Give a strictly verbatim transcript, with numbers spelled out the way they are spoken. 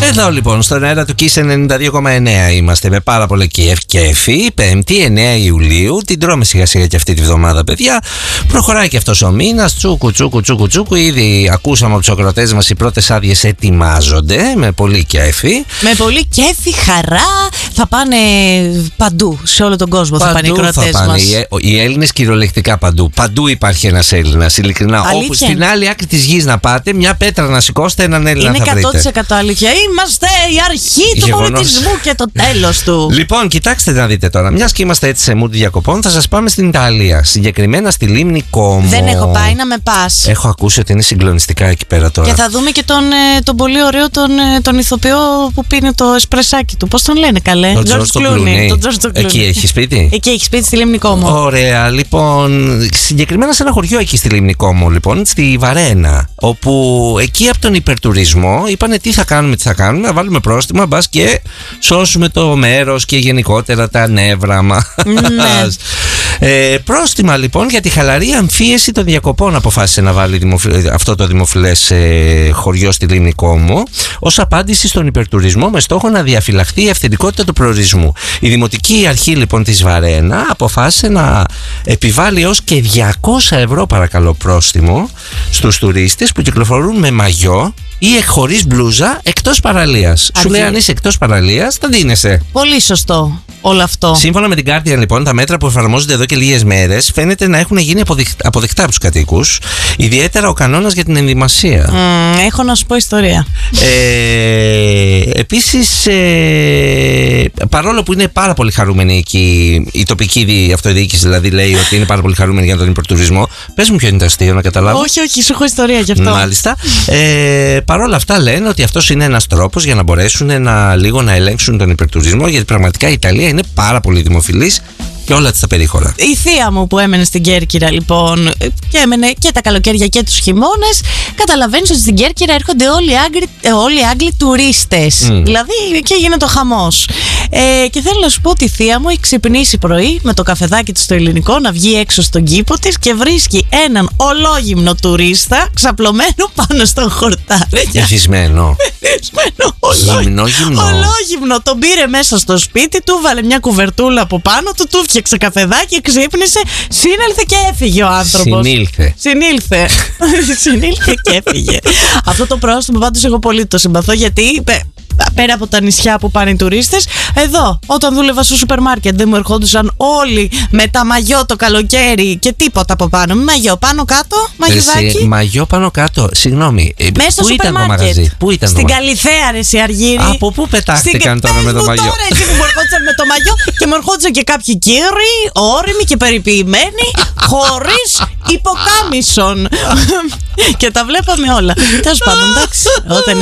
Εδώ λοιπόν στον αέρα του Kiss ενενήντα δύο κόμμα εννέα είμαστε με πάρα πολύ κέφι. Πέμπτη εννέα Ιουλίου. Την τρώμε σιγά σιγά και αυτή τη βδομάδα, παιδιά. Προχωράει και αυτός ο μήνας. Τσούκου, τσούκου, τσούκου, τσούκου. Ήδη ακούσαμε από τους ακροατές μας οι πρώτες άδειες ετοιμάζονται. Με πολύ κέφι. Με πολύ κέφι, χαρά. Θα πάνε παντού, σε όλο τον κόσμο. Παντού θα πάνε οι ακροατές μας. Οι, οι Έλληνες κυριολεκτικά παντού. Παντού υπάρχει ένας Έλληνας, ειλικρινά. Αλήθεια. Όπου στην άλλη άκρη της γης να πάτε, μια πέτρα να σηκώσετε, έναν Έλληνα είναι θα βρείτε. εκατό τοις εκατό αλήθεια. Είμαστε η αρχή του Γεγονός. πολιτισμού και το τέλος του. Λοιπόν, κοιτάξτε να δείτε τώρα. Μιας και είμαστε έτσι σε mood διακοπών, θα σας πάμε στην Ιταλία. Συγκεκριμένα στη λίμνη Κόμο. Δεν έχω πάει, να με πας. Έχω ακούσει ότι είναι συγκλονιστικά εκεί πέρα τώρα. Και θα δούμε και τον, τον πολύ ωραίο τον, τον ηθοποιό που πίνει το εσπρεσάκι του. Πώς τον λένε, καλέ? Τον George Clooney. Εκεί έχει σπίτι. Εκεί έχει σπίτι στη λίμνη Κόμο. Ωραία, λοιπόν. Συγκεκριμένα σε ένα χωριό εκεί στη λίμνη Κόμο, λοιπόν, στη Βαρένα. Όπου εκεί από τον υπερτουρισμό είπανε τι θα κάνουμε, τι θα κάνουμε. Να βάλουμε πρόστιμα, μπας και σώσουμε το μέρος και γενικότερα τα νεύρα μας. Ναι. ε, πρόστιμα λοιπόν για τη χαλαρή αμφίεση των διακοπών αποφάσισε να βάλει δημοφιλ... αυτό το δημοφιλές ε, χωριό στη λίμνη Κόμο ως απάντηση στον υπερτουρισμό με στόχο να διαφυλαχθεί η αυθεντικότητα του προορισμού. Η Δημοτική Αρχή λοιπόν της Βαρένα αποφάσισε να επιβάλλει ως και διακόσια ευρώ παρακαλώ πρόστιμο στους τουρίστες που κυκλοφορούν με μαγιό ή χωρίς μπλούζα εκτός παραλίας. Σου λέει αν είσαι εκτός παραλίας θα δίνεσαι. Πολύ σωστό όλο αυτό. Σύμφωνα με την Guardian λοιπόν, τα μέτρα που εφαρμόζονται εδώ και λίγες μέρες φαίνεται να έχουν γίνει αποδεκτά από τους κατοίκους. Ιδιαίτερα ο κανόνας για την ενδυμασία. Mm, έχω να σου πω ιστορία. Ε, επίσης, ε, παρόλο που είναι πάρα πολύ χαρούμενη εκεί, η τοπική αυτοδιοίκηση δηλαδή λέει ότι είναι πάρα πολύ χαρούμενη για τον υπερτουρισμό. Πες μου ποιο είναι το αστείο να καταλάβω. Όχι, όχι, σου έχω ιστορία γι' αυτό. Μάλιστα. Ε, Παρ' όλα αυτά λένε ότι αυτός είναι ένας τρόπος για να μπορέσουν να, λίγο να ελέγξουν τον υπερτουρισμό, γιατί πραγματικά η Ιταλία είναι πάρα πολύ δημοφιλής και όλα τα περίχωρα. Η θεία μου που έμενε στην Κέρκυρα λοιπόν και έμενε και τα καλοκαίρια και τους χειμώνες, καταλαβαίνεις ότι στην Κέρκυρα έρχονται όλοι οι Άγγλοι, όλοι οι Άγγλοι τουρίστες. Mm. Δηλαδή και γίνεται ο χαμός. Ε, και θέλω να σου πω ότι η θεία μου έχει ξυπνήσει πρωί με το καφεδάκι της στο ελληνικό να βγει έξω στον κήπο της και βρίσκει έναν ολόγυμνο τουρίστα ξαπλωμένο πάνω στον χορτάρι. Εθισμένο. Εθισμένο. Ολόγυμνο. Τον πήρε μέσα στο σπίτι του, βάλε μια κουβερτούλα από πάνω του, του φτιάξε καφεδάκι, ξύπνησε, σύνελθε και έφυγε ο άνθρωπος. Συνήλθε. Συνήλθε. Συνήλθε και έφυγε. Αυτό το πρόστιμο πάντως εγώ πολύ το συμπαθώ, γιατί πέρα από τα νησιά που πάνε οι τουρίστες, εδώ όταν δούλευα στο σούπερ μάρκετ δεν μου ερχόντουσαν όλοι με τα μαγιό το καλοκαίρι και τίποτα από πάνω. Μαγιό πάνω κάτω, μαγιουδάκι. Μαγιό πάνω κάτω, συγγνώμη. Μέσα στο σούπερ μάρκετ. Πού ήταν στην το Καλιθέα, ρε εσύ Αργύρη. Από πού πετάχτηκαν τώρα με το μαγιό? Τώρα εσύ που μου ερχόντουσαν με το μαγιό και μου ερχόντουσαν και κάποιοι κύριοι, όριμοι και περιποιημένοι, χωρίς υποκάμισον. Και τα βλέπαμε όλα. Τέλος πάντων, εντάξει. Όταν